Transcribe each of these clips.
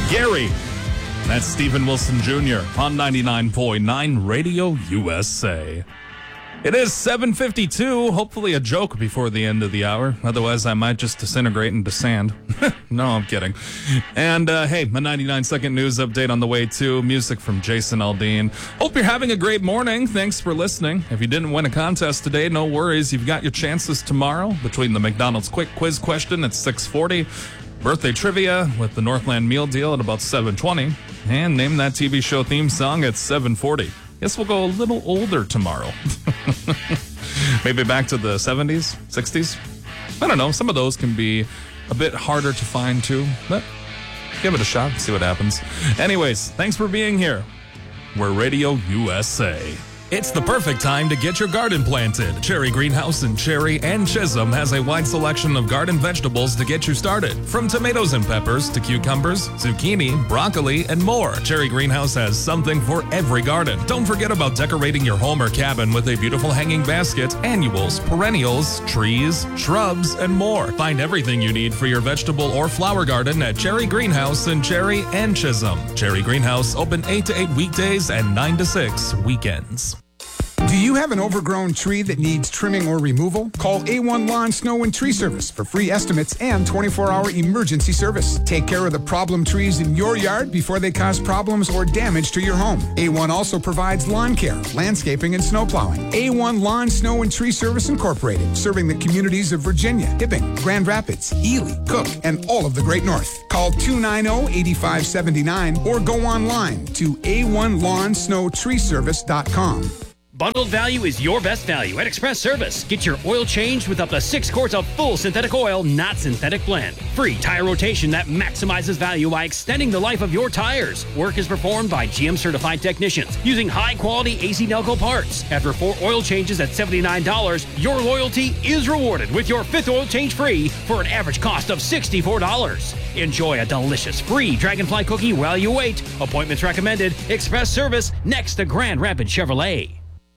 Gary. That's Stephen Wilson Jr. on 99.9 Radio USA. It is 7:52. Hopefully a joke before the end of the hour. Otherwise, I might just disintegrate into sand. No, I'm kidding. And, hey, a 99-second news update on the way, too. Music from Jason Aldean. Hope you're having a great morning. Thanks for listening. If you didn't win a contest today, no worries. You've got your chances tomorrow between the McDonald's Quick Quiz question at 6:40, birthday trivia with the Northland Meal Deal at about 7:20, and name that TV show theme song at 7:40. Guess we'll go a little older tomorrow. Maybe back to the 70s, 60s. I don't know. Some of those can be a bit harder to find, too. But give it a shot, see what happens. Anyways, thanks for being here. We're Radio USA. It's the perfect time to get your garden planted. Cherry Greenhouse in Cherry and Chisholm has a wide selection of garden vegetables to get you started. From tomatoes and peppers to cucumbers, zucchini, broccoli, and more. Cherry Greenhouse has something for every garden. Don't forget about decorating your home or cabin with a beautiful hanging basket, annuals, perennials, trees, shrubs, and more. Find everything you need for your vegetable or flower garden at Cherry Greenhouse in Cherry and Chisholm. Cherry Greenhouse open 8 to 8 weekdays and 9 to 6 weekends. Do you have an overgrown tree that needs trimming or removal? Call A1 Lawn, Snow, and Tree Service for free estimates and 24-hour emergency service. Take care of the problem trees in your yard before they cause problems or damage to your home. A1 also provides lawn care, landscaping, and snow plowing. A1 Lawn, Snow, and Tree Service Incorporated, serving the communities of Virginia, Hibbing, Grand Rapids, Ely, Cook, and all of the Great North. Call 290-8579 or go online to a1lawnsnowtreeservice.com. Bundled value is your best value at Express Service. Get your oil changed with up to 6 quarts of full synthetic oil, not synthetic blend. Free tire rotation that maximizes value by extending the life of your tires. Work is performed by GM certified technicians using high-quality AC Nelco parts. After 4 oil changes at $79, your loyalty is rewarded with your 5th oil change free for an average cost of $64. Enjoy a delicious free Dragonfly cookie while you wait. Appointments recommended. Express Service next to Grand Rapids Chevrolet.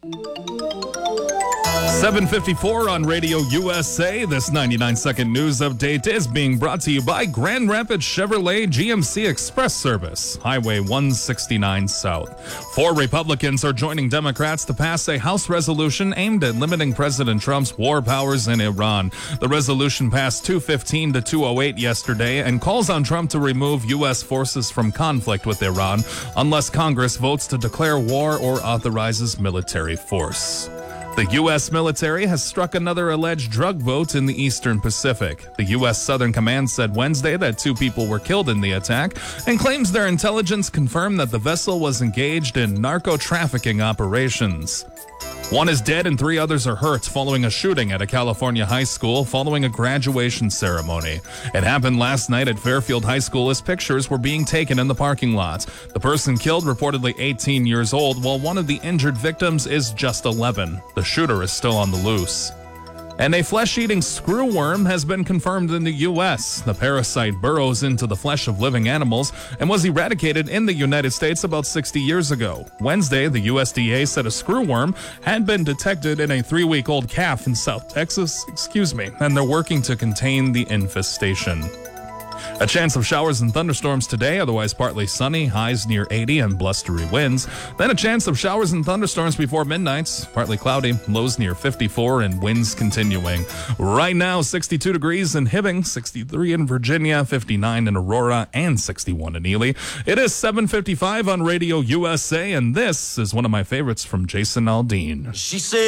7:54 on Radio USA. This 99-second news update is being brought to you by Grand Rapids Chevrolet GMC Express Service, Highway 169 South. 4 Republicans are joining Democrats to pass a House resolution aimed at limiting President Trump's war powers in Iran. The resolution passed 215 to 208 yesterday and calls on Trump to remove U.S. forces from conflict with Iran unless Congress votes to declare war or authorizes military force. The U.S. military has struck another alleged drug vote in the Eastern Pacific. The U.S. Southern Command said Wednesday that 2 people were killed in the attack and claims their intelligence confirmed that the vessel was engaged in narco-trafficking operations. 1 is dead and 3 others are hurt following a shooting at a California high school following a graduation ceremony. It happened last night at Fairfield High School as pictures were being taken in the parking lot. The person killed, reportedly 18 years old, while one of the injured victims is just 11. The shooter is still on the loose. And a flesh-eating screwworm has been confirmed in the U.S. The parasite burrows into the flesh of living animals and was eradicated in the United States about 60 years ago. Wednesday, the USDA said a screwworm had been detected in a 3-week-old calf in South Texas, and they're working to contain the infestation. A chance of showers and thunderstorms today, otherwise partly sunny, highs near 80 and blustery winds. Then a chance of showers and thunderstorms before midnight, partly cloudy, lows near 54 and winds continuing. Right now, 62 degrees in Hibbing, 63 in Virginia, 59 in Aurora, and 61 in Ely. It is 7:55 on Radio USA, and this is one of my favorites from Jason Aldean. She said